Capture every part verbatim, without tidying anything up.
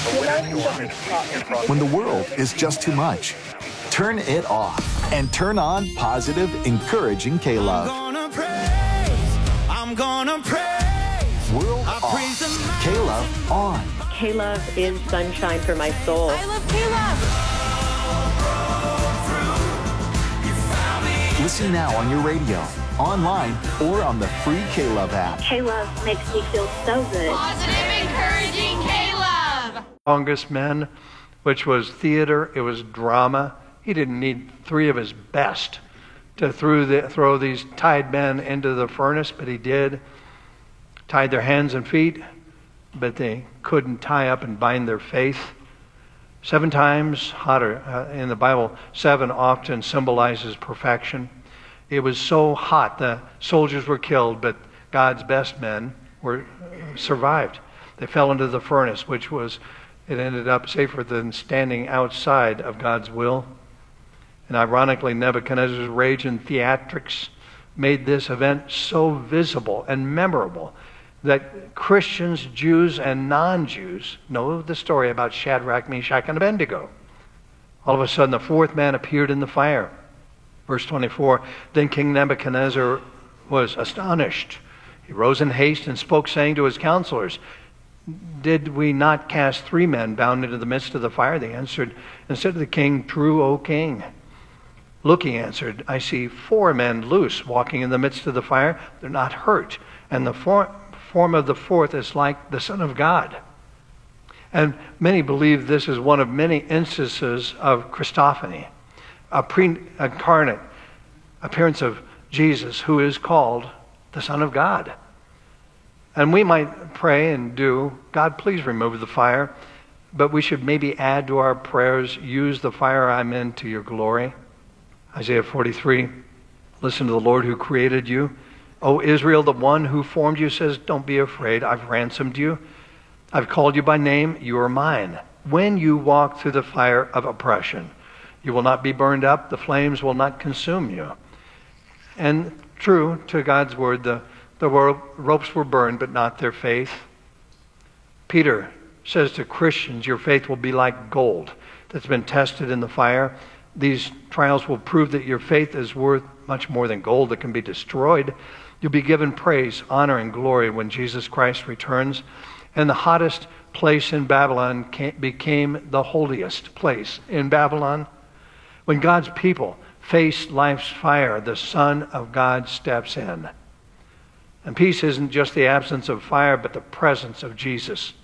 When the world is just too much, turn it off and turn on positive, encouraging K-Love. I'm gonna praise, I'm gonna praise. World off, K-Love on. K-Love is sunshine for my soul. I love K-Love. Listen now on your radio, online, or on the free K-Love app. K-Love makes me feel so good. Positive, encouraging K-Love. Longest Men, which was theater, it was drama. He didn't need three of his best to throw, the, throw these tied men into the furnace, but he did. Tied their hands and feet, but they couldn't tie up and bind their faith. Seven times hotter. Uh, in the Bible, seven often symbolizes perfection. It was so hot, the soldiers were killed, but God's best men were survived. They fell into the furnace, which was, it ended up safer than standing outside of God's will. And ironically, Nebuchadnezzar's rage and theatrics made this event so visible and memorable that Christians, Jews, and non-Jews know the story about Shadrach, Meshach, and Abednego. All of a sudden, the fourth man appeared in the fire. Verse twenty-four, then King Nebuchadnezzar was astonished. He rose in haste and spoke, saying to his counselors, did we not cast three men bound into the midst of the fire? They answered, and said to the king, true, O king. Look, he answered, I see four men loose, walking in the midst of the fire. They're not hurt. And the for- form of the fourth is like the Son of God. And many believe this is one of many instances of Christophany, a pre-incarnate appearance of Jesus, who is called the Son of God. And we might pray and do, God, please remove the fire. But we should maybe add to our prayers, use the fire I'm in to your glory. Isaiah forty-three, listen to the Lord who created you. O Israel, the one who formed you says, don't be afraid. I've ransomed you. I've called you by name. You are mine. When you walk through the fire of oppression, you will not be burned up. The flames will not consume you. And true to God's word, the The ropes were burned, but not their faith. Peter says to Christians, your faith will be like gold that's been tested in the fire. These trials will prove that your faith is worth much more than gold that can be destroyed. You'll be given praise, honor, and glory when Jesus Christ returns. And the hottest place in Babylon became the holiest place in Babylon. When God's people face life's fire, the Son of God steps in. And peace isn't just the absence of fire, but the presence of Jesus.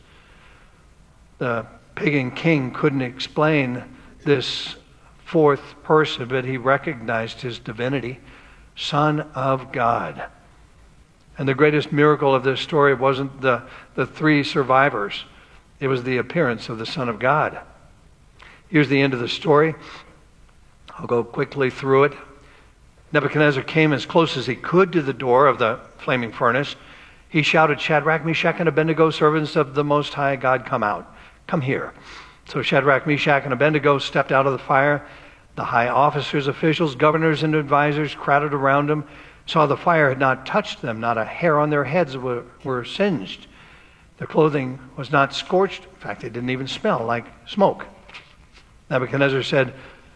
The pagan king couldn't explain this fourth person, but he recognized his divinity, Son of God. And the greatest miracle of this story wasn't the, the three survivors. It was the appearance of the Son of God. Here's the end of the story. I'll go quickly through it. Nebuchadnezzar came as close as he could to the door of the flaming furnace. He shouted, Shadrach, Meshach, and Abednego, servants of the Most High God, come out. Come here. So Shadrach, Meshach, and Abednego stepped out of the fire. The high officers, officials, governors, and advisors crowded around them, saw the fire had not touched them. Not a hair on their heads were, were singed. Their clothing was not scorched. In fact, they didn't even smell like smoke. Nebuchadnezzar said,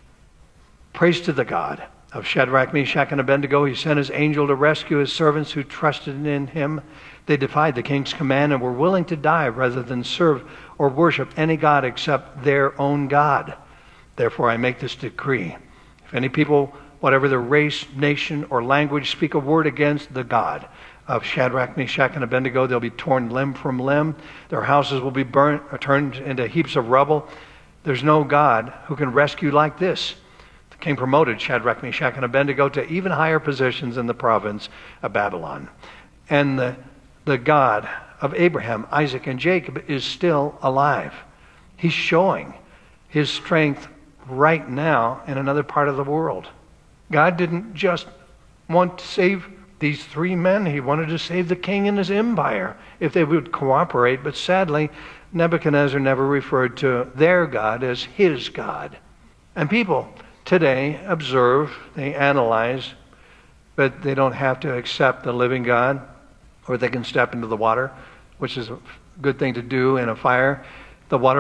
praise to the God of Shadrach, Meshach, and Abednego. He sent his angel to rescue his servants who trusted in him. They defied the king's command and were willing to die rather than serve or worship any god except their own God. Therefore, I make this decree. If any people, whatever their race, nation, or language, speak a word against the God of Shadrach, Meshach, and Abednego, they'll be torn limb from limb. Their houses will be burnt or turned into heaps of rubble. There's no God who can rescue like this. King promoted Shadrach, Meshach, and Abednego to even higher positions in the province of Babylon. And the, the God of Abraham, Isaac, and Jacob is still alive. He's showing his strength right now in another part of the world. God didn't just want to save these three men. He wanted to save the king and his empire if they would cooperate. But sadly, Nebuchadnezzar never referred to their God as his God. And people today observe, they analyze, but they don't have to accept the living God, or they can step into the water, which is a good thing to do in a fire. The water